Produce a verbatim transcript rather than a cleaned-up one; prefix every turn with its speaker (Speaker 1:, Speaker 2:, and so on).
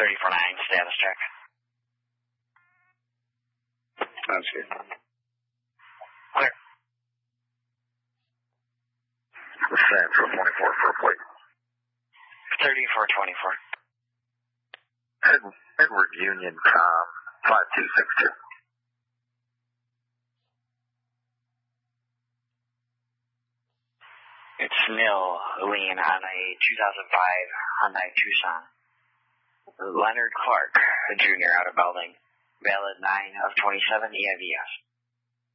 Speaker 1: thirty-four nine, status check.
Speaker 2: Sounds good.
Speaker 1: Clear.
Speaker 2: Central twenty-four for a plate.
Speaker 1: thirty-four twenty-four.
Speaker 2: Ed, Edward Union, com, five two six two.
Speaker 1: It's nil, lean on a two thousand five Hyundai Tucson. Leonard Clark, Junior out of Belding. Valid nine of twenty-seven E I V S.